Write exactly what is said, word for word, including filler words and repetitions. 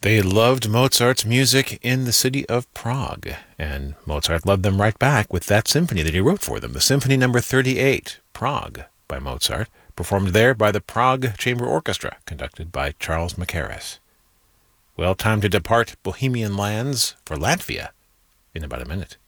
They loved Mozart's music in the city of Prague, and Mozart loved them right back with that symphony that he wrote for them, the Symphony Number thirty-eight, Prague, by Mozart, performed there by the Prague Chamber Orchestra, conducted by Charles Mackerras. Well, time to depart Bohemian lands for Latvia in about a minute.